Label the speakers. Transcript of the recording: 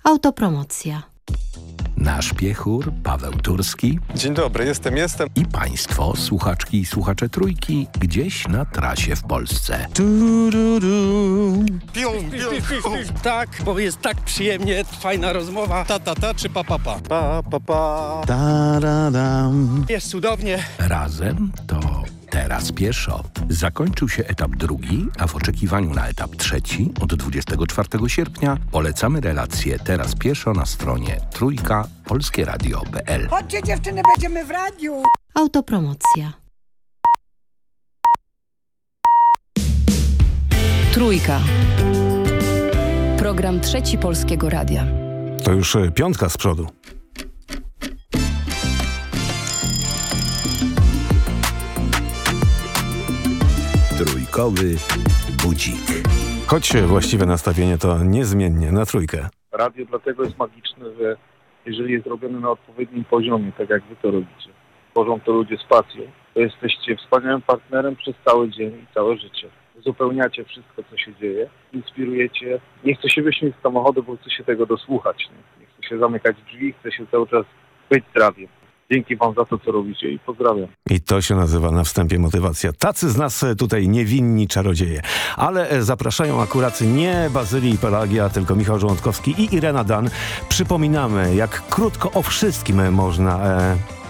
Speaker 1: Autopromocja.
Speaker 2: Nasz piechur Paweł Turski.
Speaker 3: Dzień dobry, jestem.
Speaker 2: I państwo, słuchaczki i słuchacze Trójki, gdzieś na trasie w Polsce.
Speaker 4: Tak, bo jest tak przyjemnie, fajna rozmowa.
Speaker 3: Ta czy pa?
Speaker 4: Jest cudownie.
Speaker 2: Razem to Teraz pieszo. Zakończył się etap drugi, a w oczekiwaniu na etap trzeci od 24 sierpnia polecamy relację Teraz pieszo na stronie trójka.polskieradio.pl.
Speaker 5: Chodźcie dziewczyny, będziemy w radiu.
Speaker 1: Autopromocja.
Speaker 6: Trójka. Program Trzeci Polskiego Radia.
Speaker 7: To już piątka z przodu.
Speaker 2: Trójkowy budzik.
Speaker 7: Choć właściwe nastawienie to niezmiennie na trójkę.
Speaker 8: Radio dlatego jest magiczne, że jeżeli jest robione na odpowiednim poziomie, tak jak wy to robicie, tworzą to ludzie z pasją, to jesteście wspaniałym partnerem przez cały dzień i całe życie. Uzupełniacie wszystko, co się dzieje, inspirujecie. Nie chcę się wyśmieć z samochodu, bo chcę się tego dosłuchać. Nie chcę się zamykać drzwi, chcę się cały czas być z radiem. Dzięki wam za to, co robicie i pozdrawiam.
Speaker 7: I to się nazywa na wstępie motywacja. Tacy z nas tutaj niewinni czarodzieje. Ale zapraszają akurat nie Bazylii i Pelagia, tylko Michał Żołądkowski i Irena Dan. Przypominamy, jak krótko o wszystkim można